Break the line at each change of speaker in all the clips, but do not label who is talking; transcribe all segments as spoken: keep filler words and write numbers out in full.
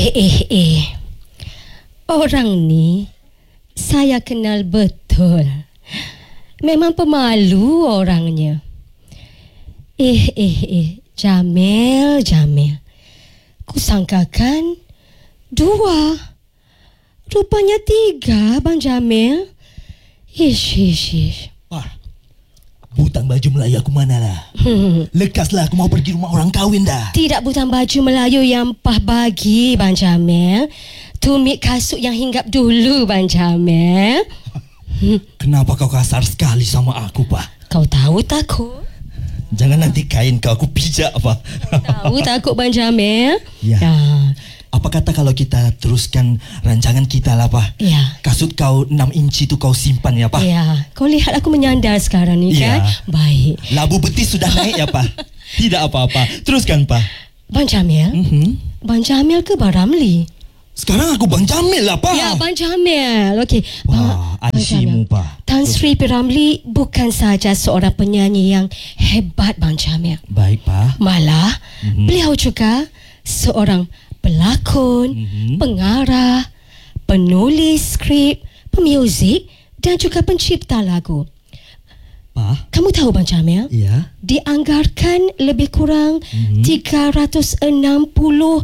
Eh, eh, eh. Orang ni saya kenal betul. Memang pemalu orangnya. Eh, eh, eh. Jamil, Jamil. Kusangkakan dua. Rupanya tiga, Bang Jamil. Ish, ish, ish.
Wah, butang baju Melayu aku mana lah? Hmm. Lekaslah, aku mau pergi rumah orang kahwin dah.
Tidak butang baju Melayu yang Pah bagi, Bang Jamil. Tumit kasut yang hinggap dulu, Bang Jamil.
Kenapa kau kasar sekali sama aku, Pak?
Kau tahu takut?
Jangan nanti kain kau aku pijak, Pak.
Tahu takut, Bang Jamil?
Ya. ya. Apa kata kalau kita teruskan rancangan kita lah, Pak?
Ya.
Kasut kau enam inci tu kau simpan ya, Pak?
Ya. Kau lihat aku menyandar sekarang ni,
ya.
kan? Baik.
Labu betis sudah naik ya, Pak? Tidak apa-apa. Teruskan, Pak.
Bang Jamil?
Mm-hmm.
Bang Jamil ke Bang Ramli?
Sekarang aku Bang Jamil lah, Pak.
Ya, Bang Jamil. Okey.
Wah, Aisymu, Pak.
Tan Sri P. Ramli bukan sahaja seorang penyanyi yang hebat, Bang Jamil.
Baik, Pak.
Malah, mm-hmm. beliau juga seorang pelakon, mm-hmm. pengarah, penulis skrip, pemuzik dan juga pencipta lagu.
Pak?
Kamu tahu, Bang Jamil?
Ya.
Dianggarkan lebih kurang mm-hmm. tiga ratus enam puluh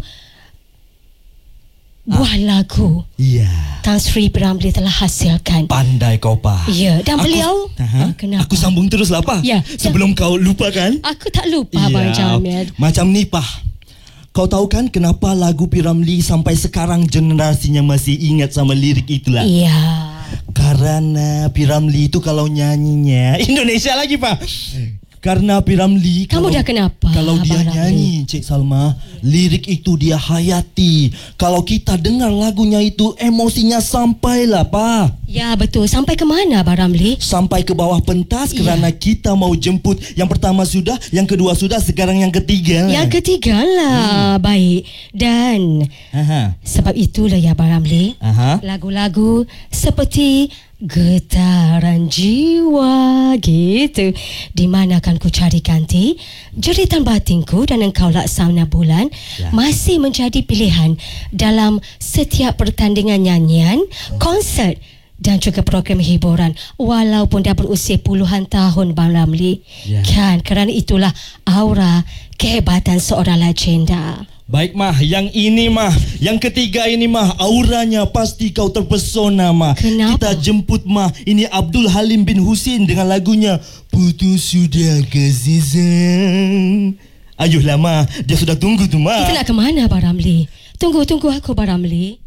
buah ah. lagu.
Ya.
Tan Sri P. Ramli telah hasilkan.
Pandai kau, Pak.
Ya, dan
aku,
beliau
uh-huh.
kenapa?
Aku sambung terus lah, Pak.
Ya.
Sebelum ya. kau lupa kan?
Aku tak lupa, ya. Bang Jamil.
Macam ni, Pak. Kau tahu kan kenapa lagu P. Ramli sampai sekarang generasinya masih ingat sama lirik itulah?
Iya.
Karena P. Ramli itu kalau nyanyinya Indonesia lagi, Pak. Karena P. Ramli
Kamu
kalau,
dah kenapa?
Kalau dia
Ramli
nyanyi, Cik Salma, lirik itu dia hayati. Kalau kita dengar lagunya itu, emosinya sampailah, Pak.
Ya, betul. Sampai ke mana, Abang Ramli?
Sampai ke bawah pentas
ya.
Kerana kita mau jemput. Yang pertama sudah, yang kedua sudah, sekarang yang ketiga.
Yang ketiga lah. Hmm. Baik. Dan Aha. sebab itulah ya, Abang Ramli, Aha. lagu-lagu seperti Getaran Jiwa gitu, di mana akan ku cari ganti jeritan batinku dan engkau laksana bulan, ya. masih menjadi pilihan dalam setiap pertandingan nyanyian, konsert dan juga program hiburan walaupun dah berusia puluhan tahun, Bang Ramli, ya. kan? Kerana itulah aura kehebatan seorang legenda.
Baik, Mah, yang ini, Mah, yang ketiga ini, Mah, auranya pasti kau terpesona, Mah.
Kenapa?
Kita jemput, Mah, ini Abdul Halim bin Husin dengan lagunya Putus Sudah Kasih Sayang. Ayuhlah, Mah, dia sudah tunggu tu, Mah.
Kita nak ke mana, Bang Ramli? Tunggu, tunggu aku, Bang Ramli.